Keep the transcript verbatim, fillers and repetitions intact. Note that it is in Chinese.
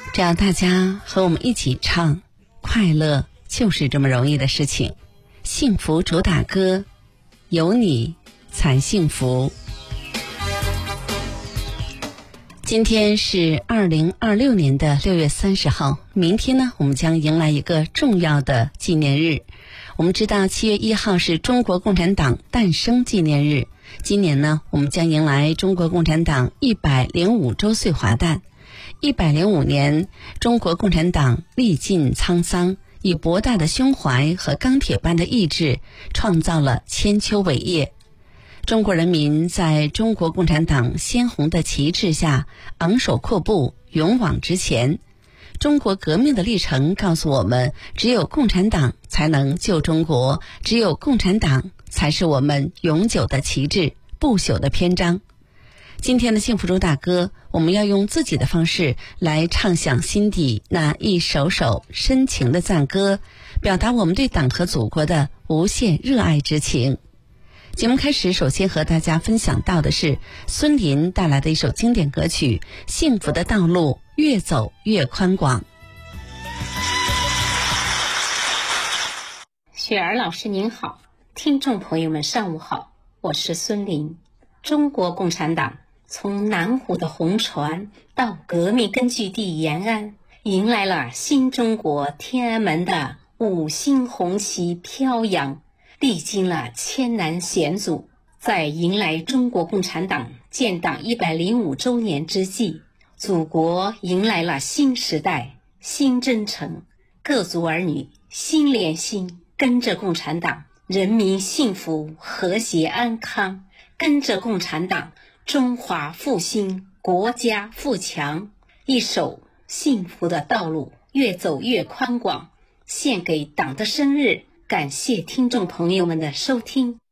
只要大家和我们一起唱，快乐就是这么容易的事情。幸福主打歌，有你才幸福。今天是二零二六年的六月三十号，明天呢，我们将迎来一个重要的纪念日。我们知道七月一号是中国共产党诞生纪念日，今年呢，我们将迎来中国共产党一百零五周岁华诞。一百零五年，中国共产党历尽沧桑，以博大的胸怀和钢铁般的意志，创造了千秋伟业。中国人民在中国共产党鲜红的旗帜下昂首阔步，勇往直前。中国革命的历程告诉我们，只有共产党才能救中国，只有共产党才是我们永久的旗帜，不朽的篇章。今天的幸福主打歌，我们要用自己的方式来唱响心底那一首首深情的赞歌，表达我们对党和祖国的无限热爱之情。节目开始，首先和大家分享到的是孙林带来的一首经典歌曲《幸福的道路越走越宽广》。 雪儿老师您好，听众朋友们上午好，我是孙林。中国共产党从南湖的红船到革命根据地延安，迎来了新中国天安门的五星红旗飘扬，历经了艰难险阻。在迎来中国共产党建党一百零五周年之际，祖国迎来了新时代、新征程，各族儿女心连心，跟着共产党，人民幸福和谐安康，跟着共产党，中华复兴，国家富强。一首幸福的道路越走越宽广，献给党的生日，感谢听众朋友们的收听。